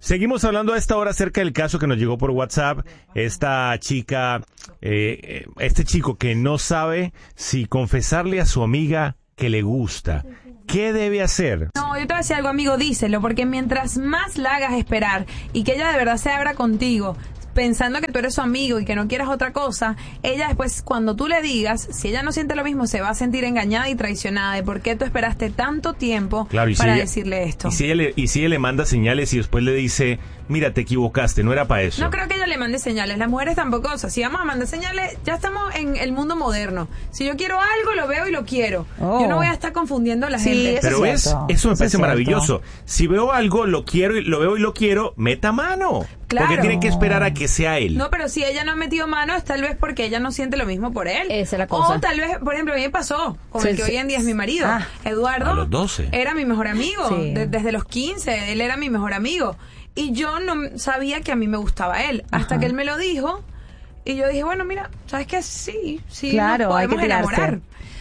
Seguimos hablando a esta hora acerca del caso que nos llegó por WhatsApp. Esta chica, este chico que no sabe si confesarle a su amiga que le gusta. ¿Qué debe hacer? No, yo te voy a decir algo, amigo, díselo, porque mientras más la hagas esperar y que ella de verdad se abra contigo, pensando que tú eres su amigo y que no quieras otra cosa, ella después, cuando tú le digas, si ella no siente lo mismo, se va a sentir engañada y traicionada de por qué tú esperaste tanto tiempo para decirle esto. Y si ella le manda señales y después le dice, mira, te equivocaste, no era para eso. No creo que ella le mande señales, las mujeres tampoco, o sea, si vamos a mandar señales, ya estamos en el mundo moderno. Si yo quiero algo, lo veo y lo quiero. Yo no voy a estar confundiendo a la gente. Pero eso me parece maravilloso. Si veo algo, lo quiero y lo veo y lo quiero, meta mano. Claro. Porque tiene que esperar a que sea él. No, pero si ella no ha metido mano es tal vez porque ella no siente lo mismo por él. Esa es la cosa. O tal vez, por ejemplo, a mí me pasó con el que hoy en día es mi marido. Eduardo. A los 12. Era mi mejor amigo. Desde los 15, él era mi mejor amigo. Y yo no sabía que a mí me gustaba él. Hasta que él me lo dijo. Y yo dije, bueno, mira, ¿sabes qué? Sí, claro, nos podemos hay que enamorar.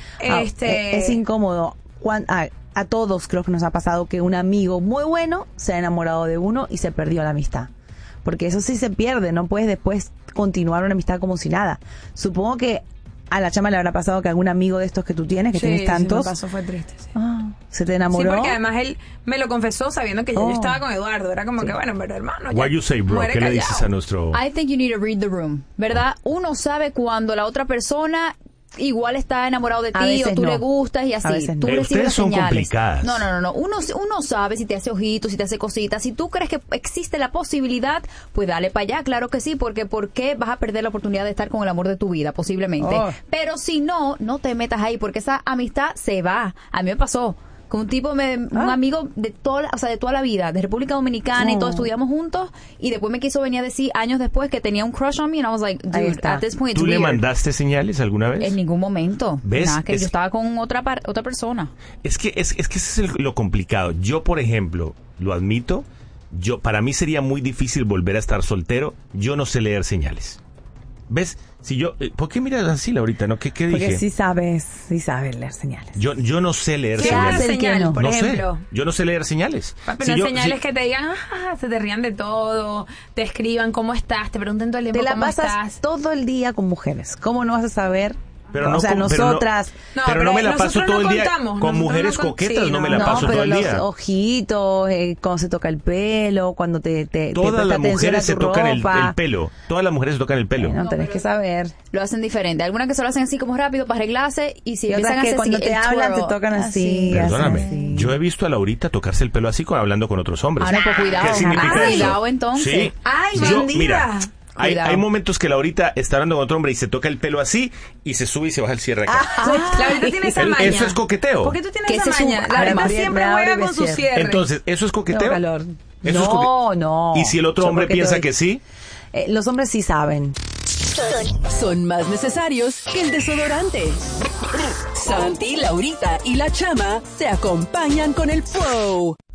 Es incómodo. A todos creo que nos ha pasado que un amigo muy bueno se ha enamorado de uno y se perdió la amistad. Porque eso sí se pierde, no puedes después continuar una amistad como si nada. Supongo que a la chama le habrá pasado que algún amigo de estos que tú tienes, que tienes tantos... Sí, me pasó, fue triste, sí. ¿Se te enamoró? Sí, porque además él me lo confesó sabiendo que yo estaba con Eduardo. Era como que, bueno, pero hermano... What you say, bro? ¿Qué le dices a nuestro...? I think you need to read the room, ¿verdad? Uno sabe cuando la otra persona... igual está enamorado de ti o tú le gustas y así. Tú recibes ustedes las son señales. complicadas. No. Uno sabe si te hace ojitos, si te hace cositas. Si tú crees que existe la posibilidad, pues dale para allá. Claro que sí, porque ¿por qué vas a perder la oportunidad de estar con el amor de tu vida? Posiblemente. Pero si no, no te metas ahí porque esa amistad se va. A mí me pasó. Con un tipo, un amigo de toda la vida, de República Dominicana y todo, estudiamos juntos, y después me quiso venir a decir años después que tenía un crush on me, and I was like, dude, at this point it's ¿Tú weird. le mandaste señales alguna vez? En ningún momento. ¿Ves? Nada, que yo estaba con otra persona. Es que ese es lo complicado. Yo, por ejemplo, lo admito, para mí sería muy difícil volver a estar soltero. Yo no sé leer señales. ¿Ves? Si yo, ¿por qué miras así, Laurita? ¿No? ¿Qué dije? Porque sí sabes leer señales. Yo no sé leer ¿Qué señales. es señal, por ejemplo? Sé. Yo no sé leer señales. Pero señales que te digan, se te rían de todo, te escriban cómo estás, te pregunten todo el tiempo cómo estás. Te la pasas todo el día con mujeres. ¿Cómo no vas a saber? Pero o sea, nosotras... Pero no me la paso todo el día con mujeres coquetas, no me la paso todo el día. Los ojitos, cuando se toca el pelo, cuando todas las mujeres se tocan el pelo. Todas las mujeres se tocan el pelo. No, tenés que saber. Lo hacen diferente. Algunas que solo hacen así como rápido para arreglarse, y si empiezan a hacer cuando así, te hablan te tocan así. Perdóname, así. yo he visto a Laurita tocarse el pelo así hablando con otros hombres. Ahora, pues cuidado. ¿Qué significa eso? Cuidado, entonces. Sí. ¡Ay, bandida! Mira, hay momentos que Laurita está hablando con otro hombre y se toca el pelo así y se sube y se baja el cierre acá. Laurita tiene esa maña. Eso es coqueteo. ¿Por qué tú tienes esa maña? Laurita siempre juega con su cierre. Entonces, ¿eso es coqueteo? No. ¿Y si el otro hombre piensa que sí? Los hombres sí saben. Son más necesarios que el desodorante. Santi, Laurita y la Chama se acompañan con el flow.